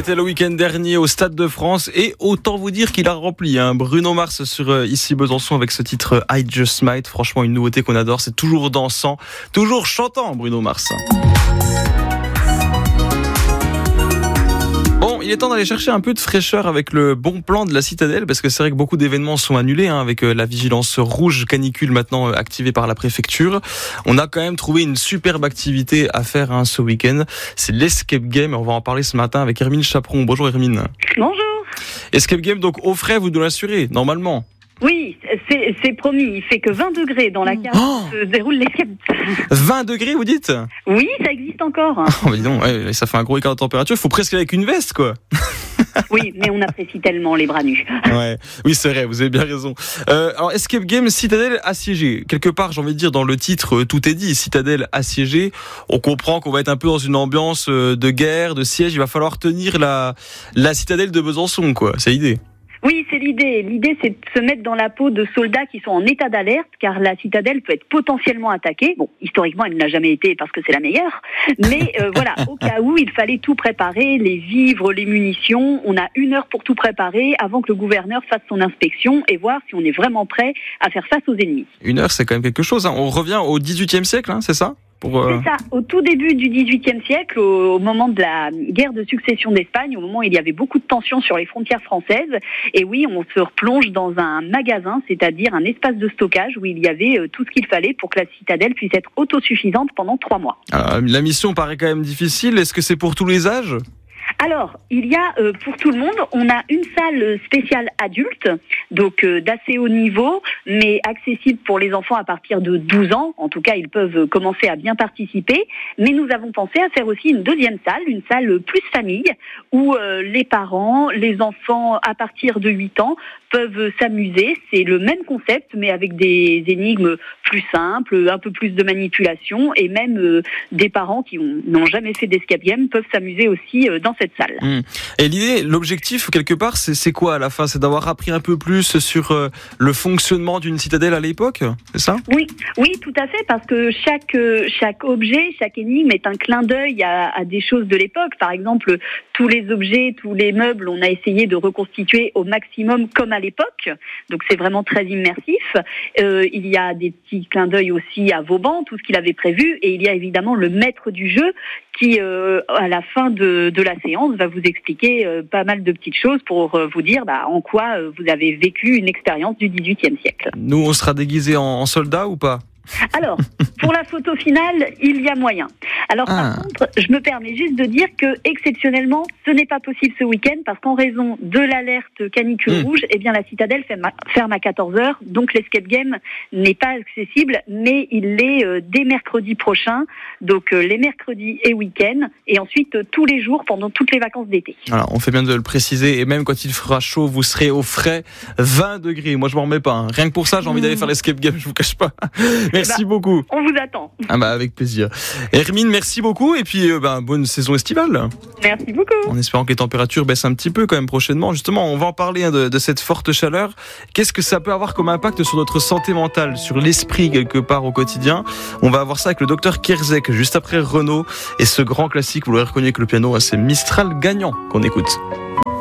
était le week-end dernier au Stade de France et autant vous dire qu'il a rempli. Bruno Mars sur Ici Besançon avec ce titre I Just Might. Franchement, une nouveauté qu'on adore. C'est toujours dansant, toujours chantant, Bruno Mars. Bon, il est temps d'aller chercher un peu de fraîcheur avec le bon plan de la Citadelle, parce que c'est vrai que beaucoup d'événements sont annulés, avec la vigilance rouge canicule maintenant activée par la préfecture. On a quand même trouvé une superbe activité à faire ce week-end. C'est l'Escape Game. On va en parler ce matin avec Hermine Chaperon. Bonjour Hermine. Bonjour. Escape Game, donc au frais, vous nous l'assurez, normalement. Oui, c'est promis. Il fait que 20 degrés dans la cave où se déroule l'escape. 20 degrés, vous dites ? Oui, ça existe encore. Oh, mais dis donc, ouais, ça fait un gros écart de température. Il faut presque aller avec une veste, quoi. Oui, mais on apprécie tellement les bras nus. Ouais, oui, c'est vrai, vous avez bien raison. Alors, Escape Game, Citadelle assiégée. Quelque part, j'ai envie de dire, dans le titre, tout est dit. Citadelle assiégée. On comprend qu'on va être un peu dans une ambiance de guerre, de siège. Il va falloir tenir la Citadelle de Besançon, quoi. C'est l'idée. Oui, c'est l'idée. L'idée, c'est de se mettre dans la peau de soldats qui sont en état d'alerte, car la citadelle peut être potentiellement attaquée. Bon, historiquement, elle ne l'a jamais été parce que c'est la meilleure. Mais voilà, au cas où, il fallait tout préparer, les vivres, les munitions. On a 1 heure pour tout préparer avant que le gouverneur fasse son inspection et voir si on est vraiment prêt à faire face aux ennemis. 1 heure, c'est quand même quelque chose. On revient au XVIIIe siècle, c'est ça ? C'est ça, au tout début du XVIIIe siècle, au moment de la guerre de succession d'Espagne, au moment où il y avait beaucoup de tensions sur les frontières françaises, et oui, on se replonge dans un magasin, c'est-à-dire un espace de stockage où il y avait tout ce qu'il fallait pour que la citadelle puisse être autosuffisante pendant 3 mois. Alors, la mission paraît quand même difficile, est-ce que c'est pour tous les âges ? Alors, il y a pour tout le monde, on a une salle spéciale adulte, donc d'assez haut niveau, mais accessible pour les enfants à partir de 12 ans. En tout cas, ils peuvent commencer à bien participer. Mais nous avons pensé à faire aussi une deuxième salle, une salle plus famille, où les parents, les enfants à partir de 8 ans peuvent s'amuser. C'est le même concept, mais avec des énigmes plus simples, un peu plus de manipulation, et même des parents qui n'ont jamais fait d'escape game peuvent s'amuser aussi dans cette salle. Et l'idée, l'objectif quelque part, c'est quoi à la fin ? C'est d'avoir appris un peu plus sur le fonctionnement d'une citadelle à l'époque, c'est ça ? Oui, tout à fait, parce que chaque objet, chaque énigme est un clin d'œil à des choses de l'époque. Par exemple, tous les objets, tous les meubles, on a essayé de reconstituer au maximum comme à l'époque. Donc c'est vraiment très immersif. Il y a des petits clins d'œil aussi à Vauban, tout ce qu'il avait prévu, et il y a évidemment le maître du jeu qui, à la fin de la séance, va vous expliquer pas mal de petites choses pour vous dire en quoi vous avez vécu une expérience du XVIIIe siècle. Nous, on sera déguisés en soldats ou pas ? Alors, pour la photo finale, il y a moyen. Alors, par contre, je me permets juste de dire que, exceptionnellement, ce n'est pas possible ce week-end parce qu'en raison de l'alerte canicule rouge, la citadelle ferme à 14h, donc l'escape game n'est pas accessible, mais il l'est dès mercredi prochain, donc les mercredis et week-ends, et ensuite tous les jours pendant toutes les vacances d'été. Alors, on fait bien de le préciser, et même quand il fera chaud, vous serez au frais, 20 degrés. Moi, je m'en remets pas. Rien que pour ça, j'ai envie d'aller faire l'escape game, je vous cache pas. Merci beaucoup. On vous attend. Avec plaisir. Hermine, merci beaucoup et puis bonne saison estivale. Merci beaucoup. En espérant que les températures baissent un petit peu quand même prochainement. Justement, on va en parler de cette forte chaleur. Qu'est-ce que ça peut avoir comme impact sur notre santé mentale, sur l'esprit quelque part au quotidien ? On va voir ça avec le docteur Kierzek juste après Renaud et ce grand classique, vous l'aurez reconnu avec le piano, c'est Mistral gagnant qu'on écoute.